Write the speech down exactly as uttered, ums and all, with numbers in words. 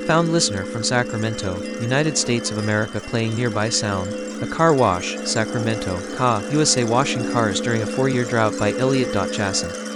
Found listener from Sacramento, United States of America playing Nearby Sound. A Car Wash, Sacramento, Ca, U S A washing cars during a four-year drought by Elliot Jason.